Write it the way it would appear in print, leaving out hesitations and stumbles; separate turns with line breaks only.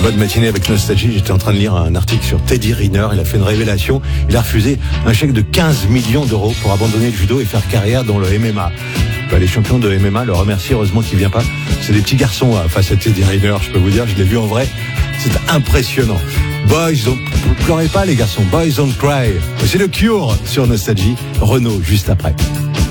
Bonne matinée avec Nostalgie. J'étais en train de lire un article sur Teddy Riner. Il a fait une révélation. Il a refusé un chèque de 15 millions d'euros pour abandonner le judo et faire carrière dans le MMA. Les champions de MMA le remercient, heureusement qu'il vient pas. C'est des petits garçons face à Teddy Riner, je peux vous dire, je l'ai vu en vrai. C'est impressionnant. Pleurez pas les garçons, Boys Don't Cry. C'est le Cure sur Nostalgie. Renaud juste après.